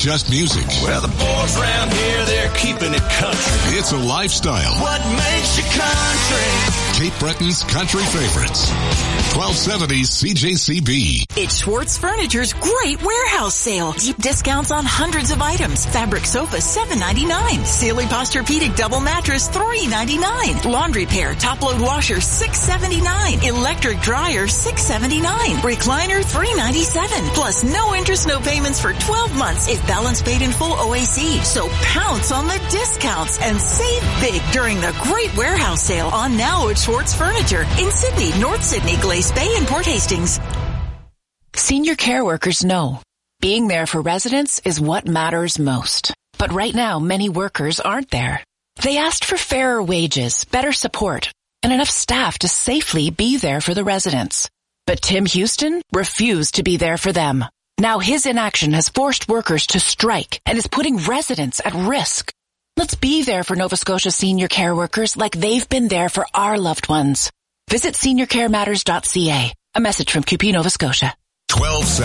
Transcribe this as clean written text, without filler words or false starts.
just music. Well, the boys around here, they're keeping it country. It's a lifestyle. What makes you country? Cape Breton's country favorites. 1270 CJCB. It's Schwartz Furniture's great warehouse sale. Deep discounts on hundreds of items. Fabric sofa $7.99. Sealy Posturepedic double mattress $3.99. Laundry pair top load washer $6.79. Electric dryer $6.79. Recliner $3.97. Plus no interest, no payments for 12 months if balance paid in full OAC. So pounce on the discounts and save big during the great warehouse sale on now at Schwartz Furniture in Sydney, North Sydney, Glace Bay, and Port Hastings. Senior care workers know being there for residents is what matters most. But right now, many workers aren't there. They asked for fairer wages, better support, and enough staff to safely be there for the residents. But Tim Houston refused to be there for them. Now his inaction has forced workers to strike and is putting residents at risk. Let's be there for Nova Scotia senior care workers like they've been there for our loved ones. Visit seniorcarematters.ca. A message from QP Nova Scotia. 12